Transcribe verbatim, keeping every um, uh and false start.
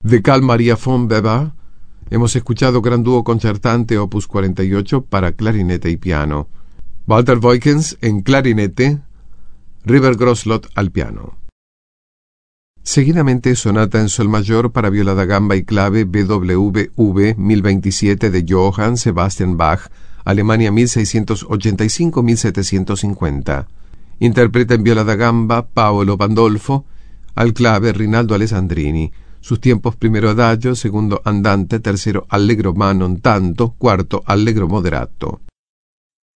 de Carl Maria von Weber, hemos escuchado Gran Dúo Concertante opus cuarenta y ocho para clarinete y piano. Walter Voigtens en clarinete, River Groslot al piano. Seguidamente, sonata en sol mayor para viola da gamba y clave B W V mil veintisiete de Johann Sebastian Bach, Alemania mil seiscientos ochenta y cinco a mil setecientos cincuenta. Interpreta en viola da gamba Paolo Pandolfo, al clave Rinaldo Alessandrini. Sus tiempos: primero adagio, segundo andante, tercero allegro ma non tanto, cuarto allegro moderato.